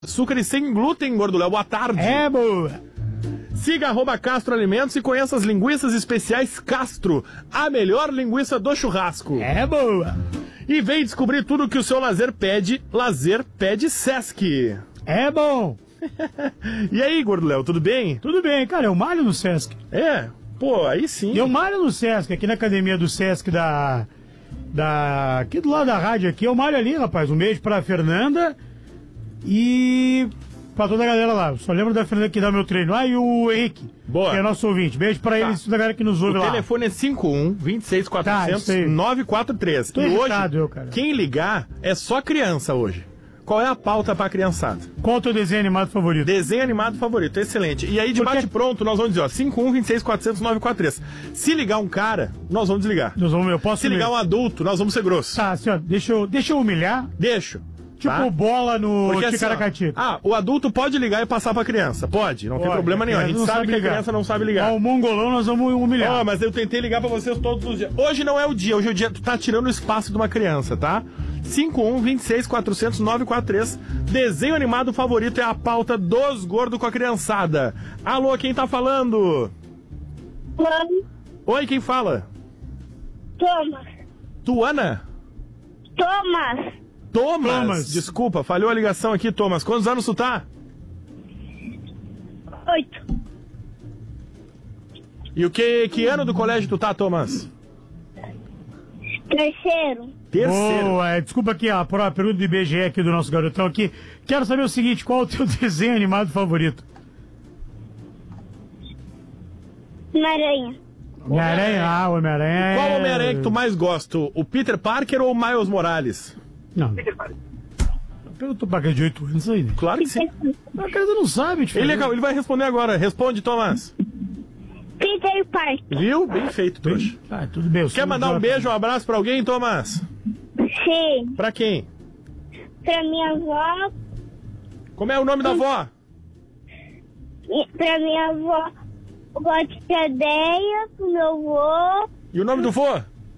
Açúcar e sem glúten, Gordo Léo. Boa tarde. É boa. Siga @Castro Alimentos e conheça as linguiças especiais Castro, a melhor linguiça do churrasco. É boa. E vem descobrir tudo que o seu lazer pede Sesc. É bom. E aí, Gordo Léo, tudo bem? Tudo bem, cara, eu malho no Sesc. É, pô, aí sim. Eu malho no Sesc, aqui na academia do Sesc aqui do lado da rádio aqui, eu malho ali, rapaz. Um beijo pra Fernanda e pra toda a galera lá. Só lembro da Fernanda que dá meu treino. Ah, e o Henrique, Boa. que é nosso ouvinte. Beijo pra ele e toda a galera que nos ouve O lá. telefone é 51-26-400-943. Tô E irritado, hoje, cara. quem ligar é só criança hoje. Qual é a pauta pra criançada? Qual é o teu desenho animado favorito? Desenho animado favorito, excelente. E aí, de Porque- bate-pronto, nós vamos dizer, ó, 51-26-400-943. Se ligar um cara, nós vamos desligar. Eu posso Se ligar um adulto, nós vamos ser grossos. Tá, assim, ó, deixa eu humilhar. Deixo. Tipo tá? bola no Porque assim, Ticaracatica. o adulto pode ligar e passar pra criança. Pode, não tem Pode, problema nenhum. A gente não sabe que a ligar. criança não sabe ligar. O mongolão nós vamos humilhar. Ó, mas eu tentei ligar pra vocês todos os dias. Hoje não é o dia, hoje é o dia que tu tá tirando o espaço de uma criança, tá? 51-26-400-943. Desenho animado favorito é a pauta dos gordos com a criançada. Alô, quem tá falando? Mano, Oi, quem fala? Thomas. Tuana? Thomas. Desculpa, falhou a ligação aqui, Thomas. Quantos anos tu tá? 8. E que ano do colégio tu tá, Thomas? Terceiro. Terceiro. Boa, desculpa aqui a pergunta do IBGE aqui do nosso garotão aqui. Quero saber o seguinte, qual é o teu desenho animado favorito? Homem-Aranha. Homem-Aranha, Homem-Aranha. Qual Homem-Aranha que tu mais gosta? O Peter Parker ou o Miles Morales? Não. Perguntou pra cara de 8 anos aí, né? Claro que sim. A cara não sabe, Ele vai responder agora. Responde, Thomas. Peter Parker. Viu? Bem feito, trouxa. Ah, tudo bem. Quer mandar um beijo, um abraço pra alguém, Thomas? Sim. Pra quem? Pra minha avó. Como é o nome da avó? Pra minha avó. Tia Deia. Pro meu avô. E o nome do vô?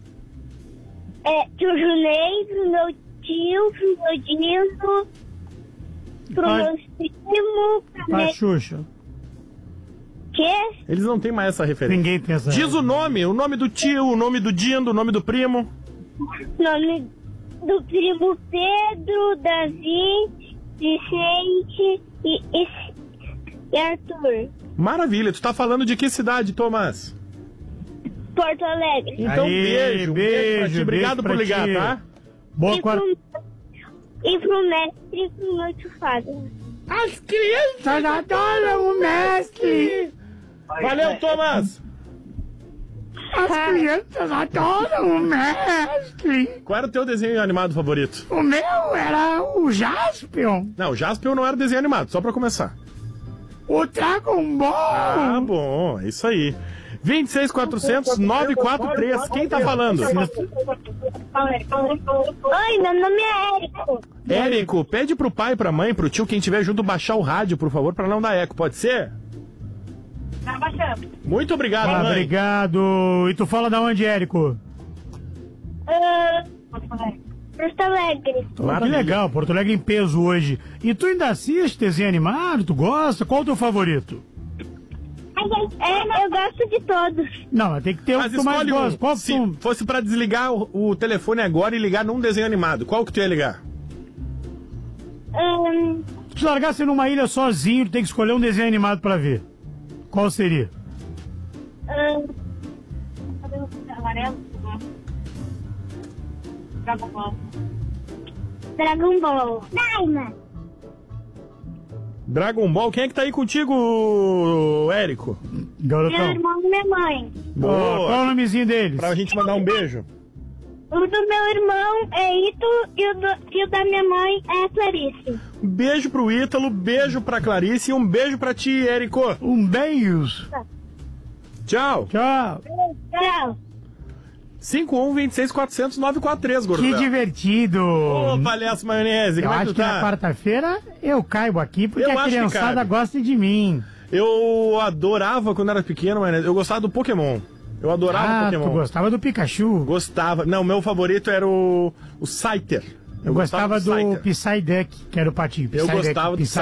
Tio Junei. Pro meu tio. Pro meu Dindo. Pro meu primo. Pra Xuxa. Quê? Eles não têm mais essa referência. Ninguém tem essa. Diz o nome do tio, o nome do Dindo, o nome do primo. Nome do primo Pedro, Davi, Vicente e Arthur. Maravilha. Tu tá falando de que cidade, Thomas? Porto Alegre. Então, Aí, beijo pra ti. Obrigado beijo por ligar, pra ti. tá? Boa E quarta. pro mestre e pro meu tio Fábio. As crianças adoram o mestre. Valeu, Thomas! As crianças adoram o mestre. Qual era o teu desenho animado favorito? O meu era o Jaspion. Não, o Jaspion não era desenho animado, só pra começar. O Dragon Ball. Ah, bom, é isso aí. 26-400-943. Quem tá falando? Oi, meu nome é Érico. Érico, pede pro pai, pra mãe, pro tio, quem tiver junto, baixar o rádio, por favor, pra não dar eco. Pode ser? Tá baixando. Muito obrigado, mãe. Obrigado. E tu fala da onde, Érico? Porto Alegre. Que legal, Porto Alegre em peso hoje. E tu ainda assiste desenho animado? Tu gosta? Qual é o teu favorito? Eu gosto de todos. Não, mas tem que ter o Mas que tu mais escolhe gosta. Qual um. que Se tu... fosse pra desligar o telefone agora e ligar num desenho animado, qual que tu ia ligar? Se tu largasse numa ilha sozinho, tu tem que escolher um desenho animado pra ver. Qual seria? Amarelo? Dragon Ball. Dragon Ball. Daima. Dragon Ball, quem é que tá aí contigo, Érico? Meu Garotão. irmão e minha mãe. Qual é o nomezinho deles? Pra gente mandar um beijo. O do meu irmão é Ito e o da minha mãe é Clarice. Um beijo pro Ítalo, beijo pra Clarice e um beijo pra ti, Érico. Um beijo. Tchau. Tchau. Tchau. 51-26-400-943, gordo. Que divertido. Ô, palhaço maionese, Eu como é que acho tu que na tá? quarta-feira eu caibo aqui porque Eu a acho que criançada cabe. gosta de mim. Eu adorava quando era pequeno, maionese. Eu gostava do Pokémon. Eu adorava Pokémon. Tu gostava do Pikachu. Gostava. Não, meu favorito era o Scyther. Eu gostava do Psyduck. Psyduck, que era o patinho. Eu Psyduck, gostava do